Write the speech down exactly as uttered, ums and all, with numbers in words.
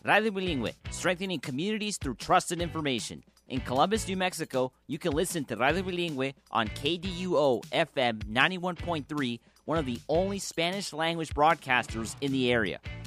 Radio Bilingüe, strengthening communities through trusted information. In Columbus, New Mexico, you can listen to Radio Bilingüe on K D U O F M ninety-one point three, one of the only Spanish-language broadcasters in the area.